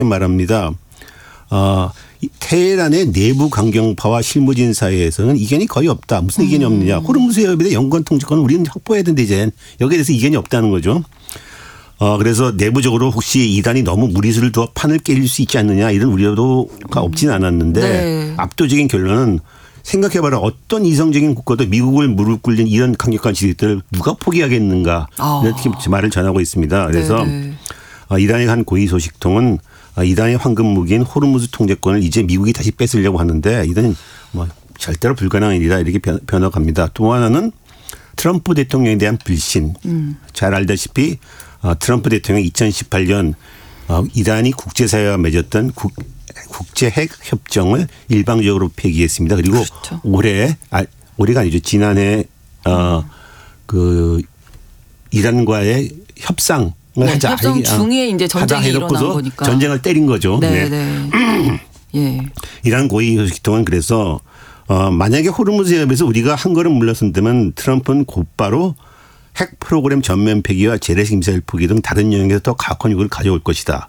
말합니다. 테헤란의 내부 강경파와 실무진 사이에서는 이견이 거의 없다. 무슨 이견이 없느냐. 호르무즈 해협에 대한 영권 통제권을 우리는 확보해야 되는데 이제 여기에 대해서 이견이 없다는 거죠. 그래서 내부적으로 혹시 이란이 너무 무리수를 두어 판을 깨릴 수 있지 않느냐 이런 우려도가 없지는 않았는데 네. 압도적인 결론은 생각해봐라. 어떤 이성적인 국가도 미국을 무릎 꿇린 이런 강력한 지지들을 누가 포기하겠는가 이렇게 말을 전하고 있습니다. 그래서 이란의 한 고위 소식통은 이란의 황금 무기인 호르무즈 통제권을 이제 미국이 다시 뺏으려고 하는데 이건 뭐 절대로 불가능한 일이다 이렇게 변호합니다. 또 하나는 트럼프 대통령에 대한 불신. 잘 알다시피 트럼프 대통령이 2018년 이란이 국제사회와 맺었던 국제 핵 협정을 일방적으로 폐기했습니다. 그리고 그렇죠. 올해가 아니죠. 지난해 그 이란과의 협상 하자. 협상 중에 이제 전쟁이 일어난 거니까. 전쟁을 때린 거죠. 네. 예. 이란 고위 소식통은 그래서 만약에 호르무즈 해협에서 우리가 한 걸음 물러선다면 트럼프는 곧바로 핵 프로그램 전면 폐기와 재래식 미사일 포기 등 다른 영역에서 더 가혹한 요구를 가져올 것이다.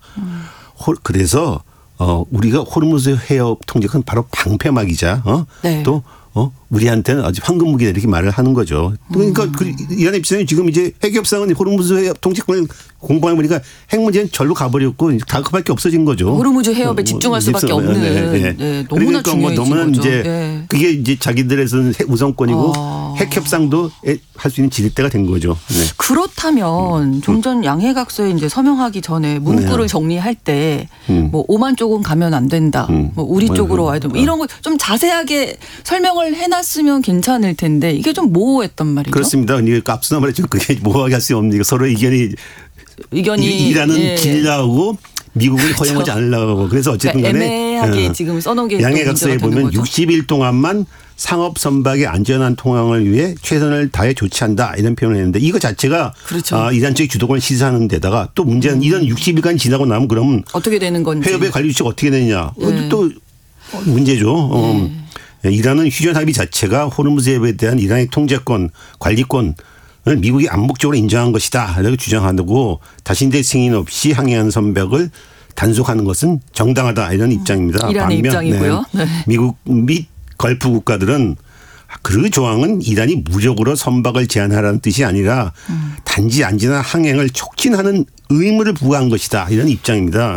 그래서 우리가 호르무즈 해협 통제권 바로 방패막이자 네. 또 우리한테는 아주 황금 무기다 이렇게 말을 하는 거죠. 그러니까 이란 입장에 지금 이제 핵 협상은 호르무즈 해협 통제권을 공부하면 우리가 핵 문제는 절로 가버렸고 다그밖에 없어진 거죠. 호르무즈 해협에 집중할 수밖에 없는. 네. 네. 너무나 그러니까 너무나 거죠. 이제 네. 그게 이제 자기들에서는 우선권이고 핵 협상도 할 수 있는 지렛대가 된 거죠. 네. 그렇다면 좀 전 양해각서에 이제 서명하기 전에 문구를 정리할 때 뭐 오만 쪽은 가면 안 된다. 뭐 우리 쪽으로 와야 된다. 이런 거 좀 자세하게 설명을 해놨으면 괜찮을 텐데 이게 좀 모호했단 말이죠. 그렇습니다. 그러니까 앞서 말했죠. 그게 모호하게 할 수 없는 게 서로 이란은 예. 길라고 미국을 허용하지 않으려고 그래서 어쨌든 간에 애매하게 지금 써놓은 게 양해각서에 보면 거죠. 60일 동안만 상업 선박의 안전한 통항을 위해 최선을 다해 조치한다 이런 표현을 했는데 이거 자체가 그렇죠. 이란 측의 주도권을 시사하는 데다가 또 문제는 이런 60일간 지나고 나면 그럼 어떻게 되는 건지 해협의 관리 주체가 어떻게 되느냐 또 문제죠. 이란은 휴전 합의 자체가 호르무즈 해협에 대한 이란의 통제권 관리권 미국이 암묵적으로 인정한 것이다. 이렇게 주장하고 다신대 승인 없이 항해한 선박을 단속하는 것은 정당하다. 이런 입장입니다. 이란의 입장이고요. 네. 미국 및 걸프 국가들은 그 조항은 이란이 무력으로 선박을 제한하라는 뜻이 아니라 단지 안전한 항행을 촉진하는 의무를 부과한 것이다. 이런 입장입니다.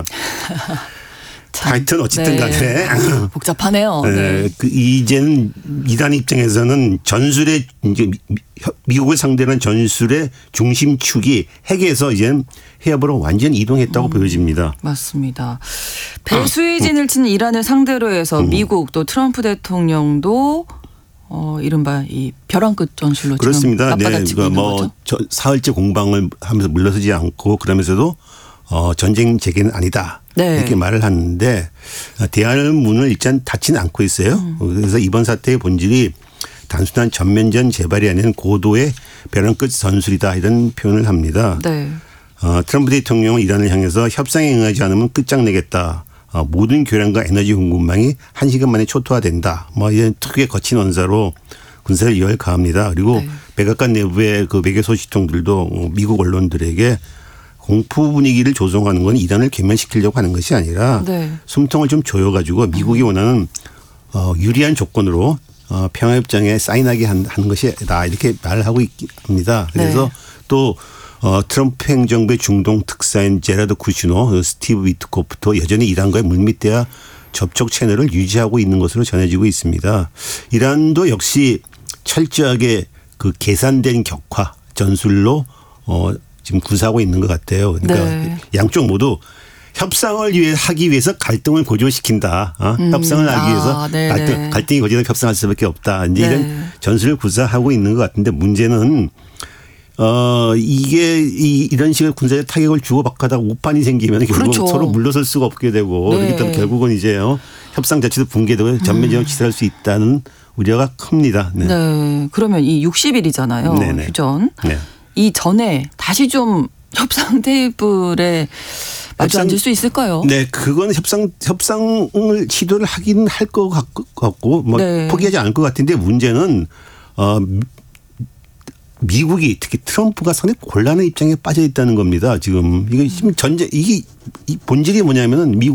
하여튼 어쨌든 간에 복잡하네요. 네. 이제는 이란 입장에서는 전술의 이제 미국을 상대로 한 전술의 중심축이 핵에서 이제는 해협으로 완전히 이동했다고 보여집니다. 맞습니다. 배수의진을 친 이란을 상대로 해서 미국 또 트럼프 대통령도 이른바 이 벼랑 끝 전술로 그렇습니다. 맞받아치고 있는 거죠. 사흘째 공방을 하면서 물러서지 않고 그러면서도 전쟁 재개는 아니다. 네. 이렇게 말을 하는데 대화문을 일단 닫지는 않고 있어요. 그래서 이번 사태의 본질이 단순한 전면전 재발이 아닌 고도의 벼랑 끝 전술이다 이런 표현을 합니다. 네. 트럼프 대통령은 이란을 향해서 협상에 응하지 않으면 끝장내겠다. 모든 교량과 에너지 공급망이 1시간 만에 초토화된다. 뭐 이런 특유의 거친 언사로 군사를 열가합니다. 그리고 네. 백악관 내부의 그 외교 소식통들도 미국 언론들에게 공포 분위기를 조성하는 건 이란을 괴멸시키려고 하는 것이 아니라 네. 숨통을 좀 조여가지고 미국이 원하는 유리한 조건으로 평화협정에 사인하게 하는 것이다 이렇게 말을 하고 있습니다. 그래서 네. 또 트럼프 행정부의 중동 특사인 제라드 쿠슈노, 스티브 위트코프도 여전히 이란과의 물밑 대화 접촉 채널을 유지하고 있는 것으로 전해지고 있습니다. 이란도 역시 철저하게 그 계산된 격화 전술로 지금 구사하고 있는 것 같아요. 그러니까 네. 양쪽 모두 협상을 하기 위해서 갈등을 고조시킨다. 협상을 하기 위해서 갈등이 고조되면 협상할 수밖에 없다. 이제 이런 전술을 구사하고 있는 것 같은데 문제는 이게 이런 식의 군사적 타격을 주고받고 오판이 생기면 결국 그렇죠. 서로 물러설 수가 없게 되고 네. 그렇기 때문에 결국은 이제 협상 자체도 붕괴되고 전면전을 치달을 수 있다는 우려가 큽니다. 네. 네. 그러면 이 60일이잖아요. 네네. 휴전. 네. 이 전에 다시 좀 협상 테이블에 마주 앉을 수 있을까요? 네, 그건 협상을 시도를 하긴 할 것 같고 뭐 네. 포기하지 않을 것 같은데 문제는 미국이 특히 트럼프가 상당히 곤란한 입장에 빠져 있다는 겁니다. 지금 이게 지금 이게 이 본질이 뭐냐면은 미국